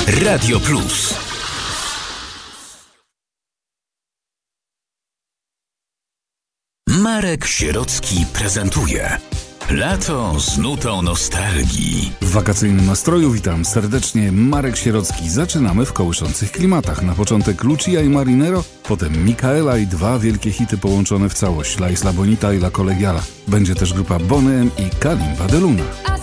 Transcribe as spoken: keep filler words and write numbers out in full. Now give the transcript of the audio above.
Radio Plus. Marek Sierocki prezentuje Lato z nutą nostalgii. W wakacyjnym nastroju witam serdecznie, Marek Sierocki. Zaczynamy w kołyszących klimatach. Na początek Lucia i Marinero, potem Micaela i dwa wielkie hity połączone w całość, La Isla Bonita i La Colegiala. Będzie też grupa Boney M i Kalimba de Luna.